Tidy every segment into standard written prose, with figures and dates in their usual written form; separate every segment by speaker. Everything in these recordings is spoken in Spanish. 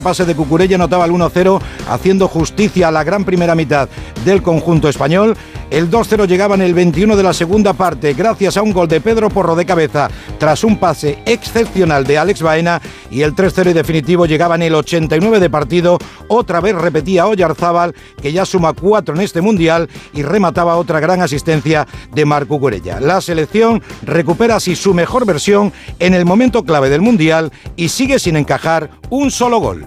Speaker 1: Pase de Cucurella anotaba el 1-0, haciendo justicia a la gran primera mitad del conjunto español. El 2-0 llegaba en el 21 de la segunda parte, gracias a un gol de Pedro Porro de cabeza, tras un pase excepcional de Alex Baena, y el 3-0 y definitivo llegaba en el 89 de partido. Otra vez repetía Oyarzábal, que ya suma 4 en este Mundial, y remataba otra gran asistencia de Marc Cucurella. La selección recupera así su mejor versión en el momento clave del Mundial y sigue sin encajar un solo gol.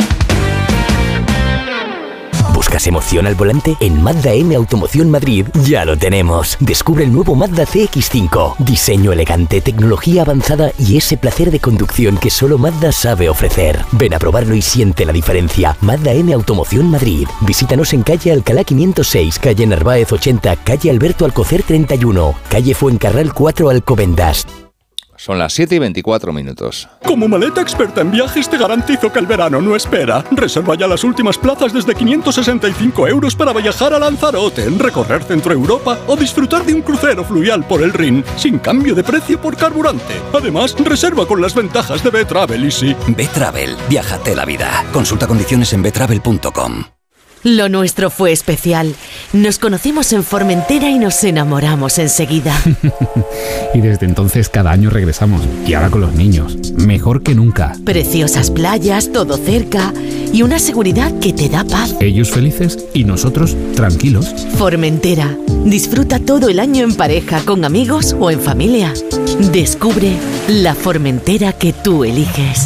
Speaker 2: ¿Buscas emoción al volante? En Mazda M Automoción Madrid ya lo tenemos. Descubre el nuevo Mazda CX-5. Diseño elegante, tecnología avanzada y ese placer de conducción que solo Mazda sabe ofrecer. Ven a probarlo y siente la diferencia. Mazda M Automoción Madrid. Visítanos en calle Alcalá 506, calle Narváez 80, calle Alberto Alcocer 31, calle Fuencarral 4 Alcobendas.
Speaker 3: Son las 7:24.
Speaker 4: Como maleta experta en viajes te garantizo que el verano no espera. Reserva ya las últimas plazas desde 565 € para viajar a Lanzarote, recorrer Centro Europa o disfrutar de un crucero fluvial por el Rin, sin cambio de precio por carburante. Además, reserva con las ventajas de B-Travel Easy.
Speaker 5: B-Travel, viájate la vida. Consulta condiciones en btravel.com.
Speaker 6: Lo nuestro fue especial. Nos conocimos en Formentera y nos enamoramos enseguida.
Speaker 7: Y desde entonces cada año regresamos. Y ahora con los niños. Mejor que nunca.
Speaker 6: Preciosas playas, todo cerca y una seguridad que te da paz.
Speaker 7: Ellos felices y nosotros tranquilos.
Speaker 6: Formentera. Disfruta todo el año en pareja, con amigos o en familia. Descubre la Formentera que tú eliges.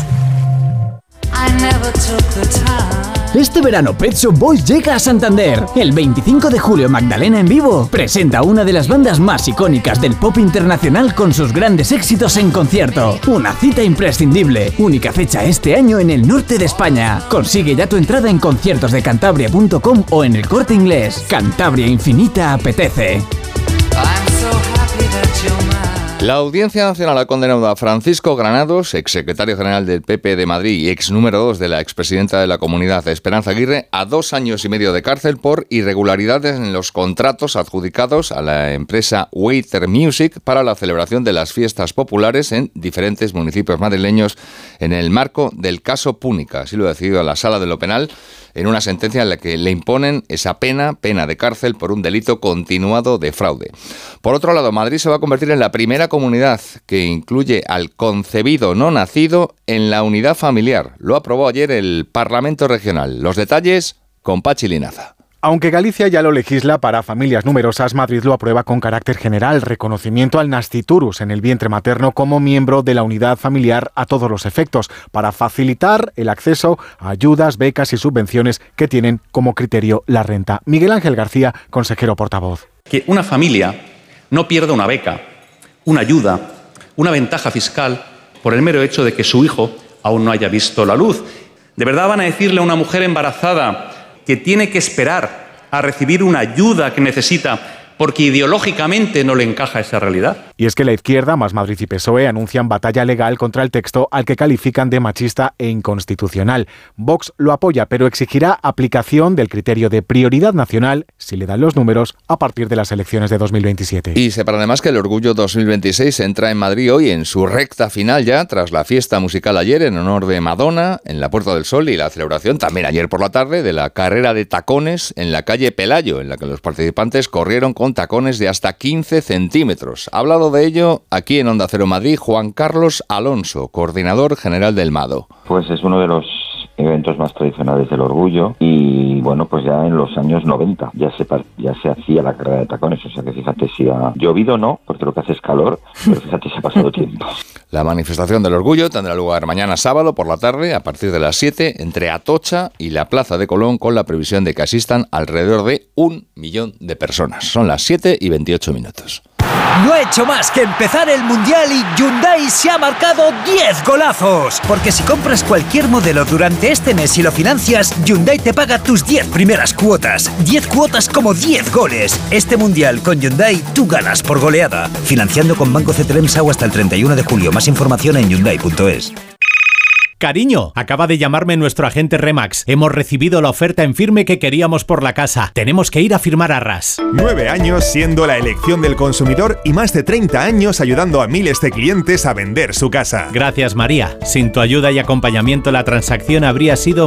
Speaker 8: Este verano Pet Shop Boys llega a Santander. El 25 de julio Magdalena en vivo presenta una de las bandas más icónicas del pop internacional con sus grandes éxitos en concierto. Una cita imprescindible, única fecha este año en el norte de España. Consigue ya tu entrada en conciertosdecantabria.com o en el Corte Inglés. Cantabria Infinita apetece.
Speaker 3: La Audiencia Nacional ha condenado a Francisco Granados, exsecretario general del PP de Madrid y ex número 2 de la expresidenta de la Comunidad, Esperanza Aguirre, a 2 años y medio de cárcel por irregularidades en los contratos adjudicados a la empresa Waiter Music para la celebración de las fiestas populares en diferentes municipios madrileños en el marco del caso Púnica. Así lo ha decidido la Sala de lo Penal en una sentencia en la que le imponen esa pena de cárcel por un delito continuado de fraude. Por otro lado, Madrid se va a convertir en la primera comunidad que incluye al concebido no nacido en la unidad familiar. Lo aprobó ayer el Parlamento Regional. Los detalles con Pachi Linaza.
Speaker 9: Aunque Galicia ya lo legisla para familias numerosas, Madrid lo aprueba con carácter general, reconocimiento al nasciturus en el vientre materno como miembro de la unidad familiar a todos los efectos, para facilitar el acceso a ayudas, becas y subvenciones que tienen como criterio la renta. Miguel Ángel García, consejero portavoz.
Speaker 10: Que una familia no pierda una beca, una ayuda, una ventaja fiscal por el mero hecho de que su hijo aún no haya visto la luz. ¿De verdad van a decirle a una mujer embarazada que tiene que esperar a recibir una ayuda que necesita porque ideológicamente no le encaja esa realidad?
Speaker 9: Y es que la izquierda, Más Madrid y PSOE, anuncian batalla legal contra el texto al que califican de machista e inconstitucional. Vox lo apoya, pero exigirá aplicación del criterio de prioridad nacional, si le dan los números, a partir de las elecciones de 2027.
Speaker 3: Y sepan además que el Orgullo 2026 entra en Madrid hoy en su recta final ya, tras la fiesta musical ayer en honor de Madonna en la Puerta del Sol y la celebración también ayer por la tarde de la carrera de tacones en la calle Pelayo, en la que los participantes corrieron con tacones de hasta 15 centímetros. Ha hablado de ello aquí en Onda Cero Madrid Juan Carlos Alonso, coordinador general del MADO.
Speaker 11: Pues es uno de los eventos más tradicionales del orgullo y bueno, pues ya en los años 90 ya se hacía la carrera de tacones, o sea que fíjate si ha llovido no, porque lo que hace es calor, pero fíjate si ha pasado tiempo.
Speaker 3: La manifestación del orgullo tendrá lugar mañana sábado por la tarde a partir de las 7 entre Atocha y la Plaza de Colón, con la previsión de que asistan alrededor de 1 millón de personas. Son las 7:28.
Speaker 12: No ha hecho más que empezar el Mundial y Hyundai se ha marcado 10 golazos. Porque si compras cualquier modelo durante este mes y lo financias, Hyundai te paga tus 10 primeras cuotas. 10 cuotas como 10 goles. Este Mundial con Hyundai tú ganas por goleada. Financiando con Banco CTLM-SAU hasta el 31 de julio. Más información en Hyundai.es.
Speaker 13: Cariño, acaba de llamarme nuestro agente Remax. Hemos recibido la oferta en firme que queríamos por la casa. Tenemos que ir a firmar arras.
Speaker 14: 9 años siendo la elección del consumidor y más de 30 años ayudando a miles de clientes a vender su casa.
Speaker 13: Gracias, María. Sin tu ayuda y acompañamiento la transacción habría sido